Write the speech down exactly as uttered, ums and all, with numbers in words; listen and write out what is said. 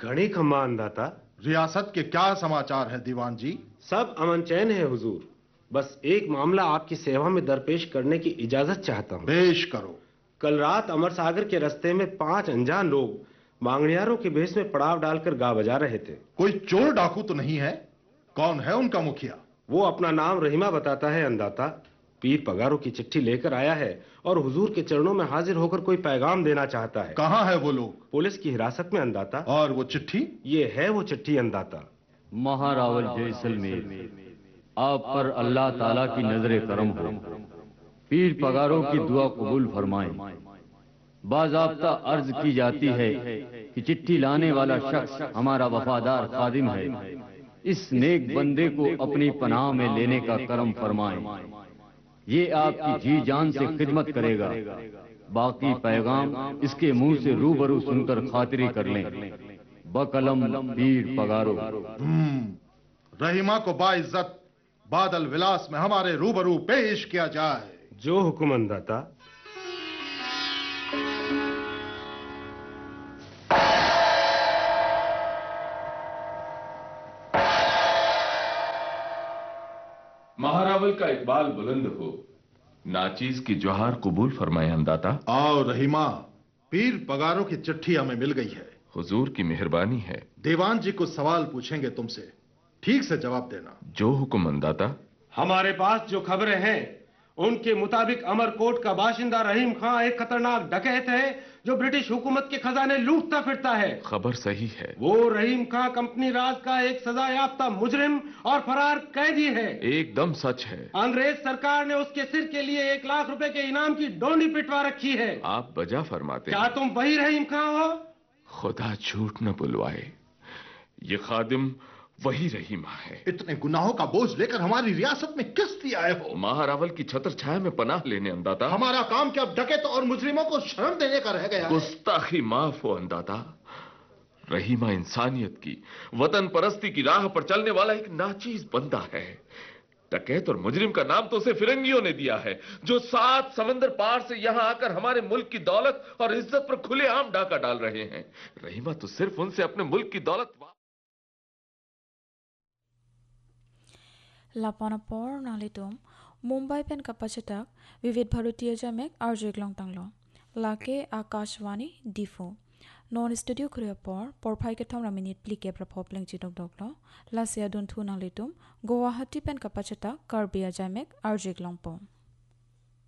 घड़ी खम्मा अंदाता। रियासत के क्या समाचार है दीवान जी? सब अमन चैन है हुजूर। बस एक मामला आपकी सेवा में दरपेश करने की इजाजत चाहता हूँ। पेश करो। कल रात अमर सागर के रास्ते में पांच अनजान लोग मांगणियारों के भेष में पड़ाव डालकर गा बजा रहे थे। कोई चोर डाकू तो नहीं है? कौन है उनका मुखिया? वो अपना नाम रहीमा बताता है अंदाता। पीर पगारों की चिट्ठी लेकर आया है और हुजूर के चरणों में हाजिर होकर कोई पैगाम देना चाहता है। कहाँ है वो लोग? पुलिस की हिरासत में अंदाता। और वो चिट्ठी? ये है वो चिट्ठी अंदाता। महारावल जैसलमेर, आप पर अल्लाह ताला की नजरे करम हो। पीर पगारों की दुआ कबूल फरमाएं। बाज़ाब्ता अर्ज की जाती है कि चिट्ठी लाने वाला शख्स हमारा वफादार खादिम है। इस नेक बंदे को अपनी पनाह में लेने का करम फरमाएं। ये आपकी जी जान से खिदमत करेगा। बाकी पैगाम इसके मुंह से रूबरू सुनकर खातिरी कर लें। बकलम पीर पगारो। रहीमा को बाइज्जत बादल विलास में हमारे रूबरू पेश किया जाए। जो हुक्म अंदाता। महारावल का इकबाल बुलंद हो। नाचीज की जोहार कबूल फरमाए अंदाता। आओ रहीमा, पीर पगारों की चिट्ठी हमें मिल गई है। हुजूर की मेहरबानी है। दीवान जी कुछ सवाल पूछेंगे तुमसे, ठीक से जवाब देना। जो हुक्म अंदाता। हमारे पास जो खबरें हैं उनके मुताबिक अमरकोट का बाशिंदा रहीम खां एक खतरनाक डकैत है जो ब्रिटिश हुकूमत के खजाने लूटता फिरता है। खबर सही है। वो रहीम खां कंपनी राज का एक सजा याफ्ता मुजरिम और फरार कैदी है। एकदम सच है। अंग्रेज सरकार ने उसके सिर के लिए एक लाख रुपए के इनाम की डोंडी पिटवा रखी है। आप बजा फरमाते। क्या तुम वही रहीम खां हो? खुदा झूठ न बुलवाए, ये खादिम वही रहीमा है। इतने गुनाहों का बोझ लेकर हमारी रियासत में किस लिए आए हो? महारावल की छत्र छाया में पनाह लेने अंदाता। हमारा काम क्या अब डकैतों और मुजरिमों को शरण देने का रह गया है? गुस्ताखी माफ हो अंदाता। रहीमा इंसानियत की, वतन परस्ती की राह पर चलने वाला एक नाचीज बंदा है। डकैत और मुजरिम का नाम तो उसे फिरंगियों ने दिया है, जो सात समंदर पार से यहां आकर हमारे मुल्क की दौलत और इज्जत पर खुलेआम डाका डाल रहे हैं। रहीमा तो सिर्फ उनसे अपने मुल्क की दौलत। लापानापोर नालितुम मुंबई पेन कपचतक विविध भारतीय जमेक आर्जिकलों तंगलो लाके आकाशवाणी डिफो नॉन स्टूडियो खुरेपर परफाई के थमरा मिनिट प्लिके प्रपोपलें चिदोक दोकलो लासिया दुनथु नालितुम गुवाहाटी पेन कपचतक कार्बिया जमेक आर्जिकलों पो।